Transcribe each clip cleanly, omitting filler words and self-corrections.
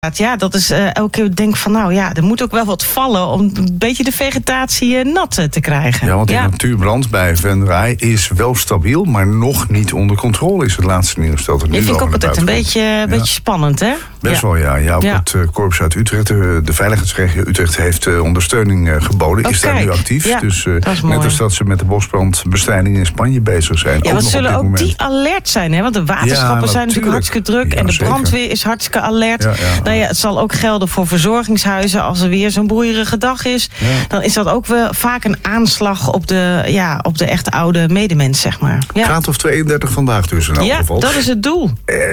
Ja, dat is elke keer denk van nou ja, er moet ook wel wat vallen om een beetje de vegetatie nat te krijgen. Ja, want de natuurbrand bij Venray is wel stabiel, maar nog niet onder controle is het laatste nieuws. Dat er nu vind ik ook altijd een buiten beetje spannend, hè? Best wel, ja. Ja, het korps uit Utrecht, de veiligheidsregio Utrecht heeft ondersteuning geboden. Is daar nu actief. Ja, dus net als dat ze met de bosbrandbestrijding in Spanje bezig zijn. Ja, want zullen ook die alert zijn, hè? Want de waterschappen zijn natuurlijk hartstikke druk. En de brandweer is hartstikke alert. Nou ja, het zal ook gelden voor verzorgingshuizen. Als er weer zo'n broeierige dag is, dan is dat ook wel vaak een aanslag op de echte oude medemens, zeg maar. Ja. Graad of 32 vandaag dus in elk geval. Ja, dat is het doel.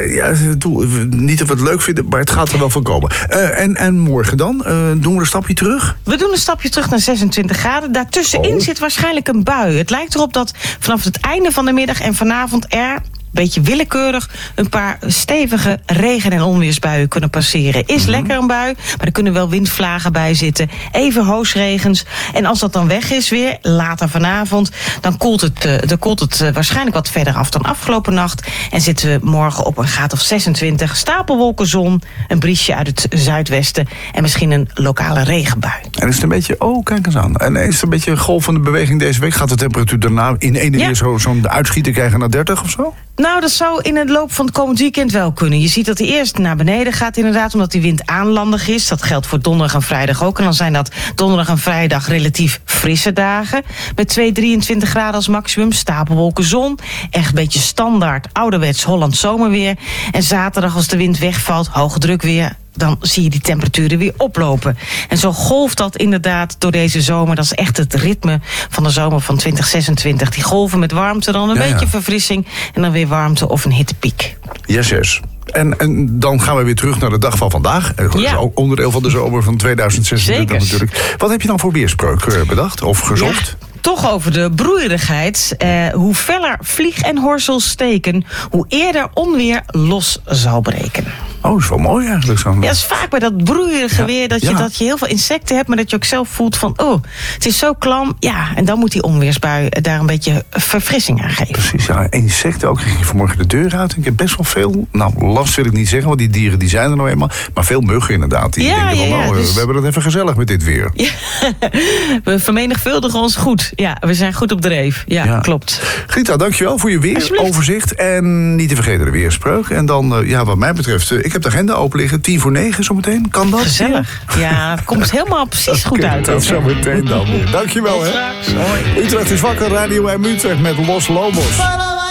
Het doel. Niet dat we het leuk vinden, maar het gaat er wel van komen. En morgen dan? Doen we een stapje terug? We doen een stapje terug naar 26 graden. Daartussenin zit waarschijnlijk een bui. Het lijkt erop dat vanaf het einde van de middag en vanavond beetje willekeurig een paar stevige regen- en onweersbuien kunnen passeren. Is lekker een bui, maar er kunnen wel windvlagen bij zitten. Even hoosregens. En als dat dan weg is weer, later vanavond, dan koelt het waarschijnlijk wat verder af dan afgelopen nacht. En zitten we morgen op een graad of 26. Stapelwolken, zon, een briesje uit het zuidwesten en misschien een lokale regenbui. En is het een beetje, kijk eens aan. En is het een beetje een golvende beweging deze week? Gaat de temperatuur daarna in ene weer zo'n uitschieter krijgen naar 30 of zo? Nou, dat zou in het loop van het komend weekend wel kunnen. Je ziet dat hij eerst naar beneden gaat inderdaad, omdat die wind aanlandig is. Dat geldt voor donderdag en vrijdag ook. En dan zijn dat donderdag en vrijdag relatief frisse dagen. Met 23 graden als maximum, stapelwolken, zon. Echt een beetje standaard, ouderwets Hollands zomerweer. En zaterdag als de wind wegvalt, hoge druk weer, dan zie je die temperaturen weer oplopen. En zo golft dat inderdaad door deze zomer. Dat is echt het ritme van de zomer van 2026. Die golven met warmte, dan een beetje verfrissing en dan weer warmte of een hittepiek. Yes. En dan gaan we weer terug naar de dag van vandaag. Dat is ook onderdeel van de zomer van 2026 natuurlijk. Wat heb je dan voor weerspreuk bedacht of gezocht? Ja. Toch over de broeierigheid. Hoe feller vlieg en horsels steken, hoe eerder onweer los zal breken. Oh, dat is wel mooi eigenlijk zo. Ja, dat is vaak bij dat broeierige weer dat je heel veel insecten hebt, maar dat je ook zelf voelt van, het is zo klam. Ja, en dan moet die onweersbui daar een beetje verfrissing aan geven. Precies, ja. Insecten ook. Ik ging vanmorgen de deur uit en ik heb best wel veel, last wil ik niet zeggen, want die dieren die zijn er nou eenmaal, maar veel muggen inderdaad. Die denken van, we hebben het even gezellig met dit weer. Ja. We vermenigvuldigen ons goed. Ja, we zijn goed op dreef. Ja, klopt. Grita, dankjewel voor je weeroverzicht. En niet te vergeten de weerspreuk. En dan, wat mij betreft, ik heb de agenda open liggen. 8:50 zometeen. Kan dat? Gezellig. Ja, het komt helemaal precies goed uit. Dat zometeen dan weer. Dankjewel, hè. Straks. Hoi. Utrecht is wakker. Radio M Utrecht met Los Lobos.